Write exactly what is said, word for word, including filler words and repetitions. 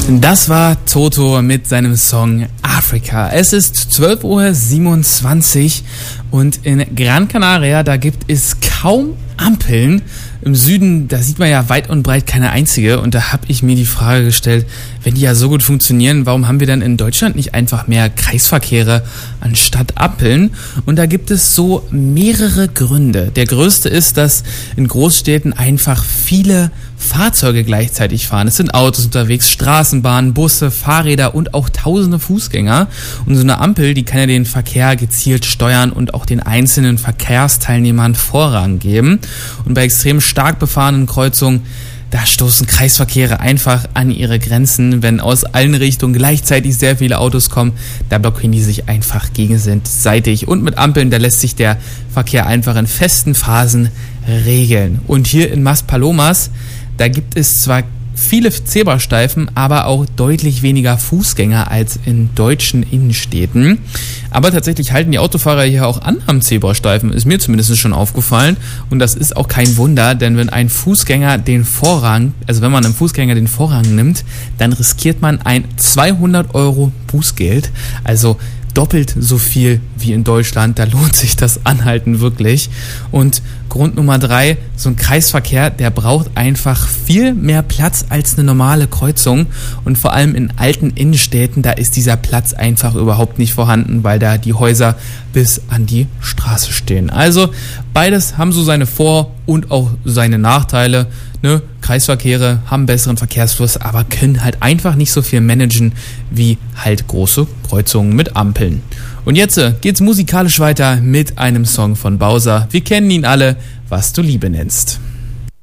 Das war Toto mit seinem Song Afrika. Es ist zwölf Uhr siebenundzwanzig und in Gran Canaria, da gibt es kaum Ampeln. Im Süden, da sieht man ja weit und breit keine einzige. Und da habe ich mir die Frage gestellt, wenn die ja so gut funktionieren, warum haben wir dann in Deutschland nicht einfach mehr Kreisverkehre anstatt Ampeln? Und da gibt es so mehrere Gründe. Der größte ist, dass in Großstädten einfach viele Fahrzeuge gleichzeitig fahren. Es sind Autos unterwegs, Straßenbahnen, Busse, Fahrräder und auch tausende Fußgänger. Und so eine Ampel, die kann ja den Verkehr gezielt steuern und auch den einzelnen Verkehrsteilnehmern Vorrang geben. Und bei extrem stark befahrenen Kreuzungen, da stoßen Kreisverkehre einfach an ihre Grenzen. Wenn aus allen Richtungen gleichzeitig sehr viele Autos kommen, da blockieren die sich einfach gegenseitig. Und mit Ampeln, da lässt sich der Verkehr einfach in festen Phasen regeln. Und hier in Maspalomas, da gibt es zwar viele Zebrastreifen, aber auch deutlich weniger Fußgänger als in deutschen Innenstädten. Aber tatsächlich halten die Autofahrer hier auch an am Zebrastreifen, ist mir zumindest schon aufgefallen. Und das ist auch kein Wunder, denn wenn ein Fußgänger den Vorrang, also wenn man einem Fußgänger den Vorrang nimmt, dann riskiert man ein zweihundert Euro Bußgeld. Also doppelt so viel wie in Deutschland, da lohnt sich das Anhalten wirklich. Und Grund Nummer drei, so ein Kreisverkehr, der braucht einfach viel mehr Platz als eine normale Kreuzung. Und vor allem in alten Innenstädten, da ist dieser Platz einfach überhaupt nicht vorhanden, weil da die Häuser bis an die Straße stehen. Also beides haben so seine Vor- und auch seine Nachteile. Ne? Kreisverkehre haben besseren Verkehrsfluss, aber können halt einfach nicht so viel managen wie halt große Kreuzungen mit Ampeln. Und jetzt geht's musikalisch weiter mit einem Song von Bowser. Wir kennen ihn alle, Was du Liebe nennst.